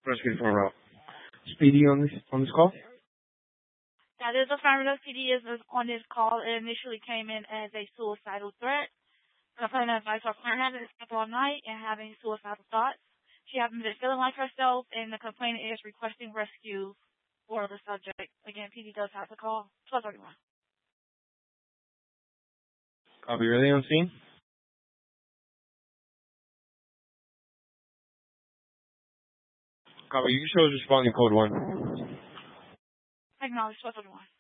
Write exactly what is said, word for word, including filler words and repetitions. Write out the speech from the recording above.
Rescue from route. Speedy on this on this call. That is affirmative. P D is on this call. It initially came in as a suicidal threat. The complainant advised our client having slept all night and having suicidal thoughts. She hasn't been feeling like herself, and the complainant is requesting rescue for the subject. Again, P D does have to call twelve thirty-one. Copy. Really on scene. Copy. You show us responding code one. Acknowledge twelve thirty-one.